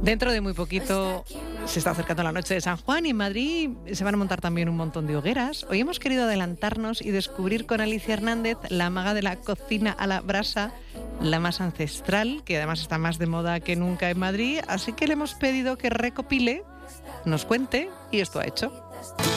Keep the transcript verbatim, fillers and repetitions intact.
Dentro de muy poquito se está acercando la noche de San Juan y en Madrid se van a montar también un montón de hogueras. Hoy hemos querido adelantarnos y descubrir con Alicia Hernández, la maga de la cocina a la brasa, la más ancestral, que además está más de moda que nunca en Madrid. Así que le hemos pedido que recopile, nos cuente, y esto ha hecho.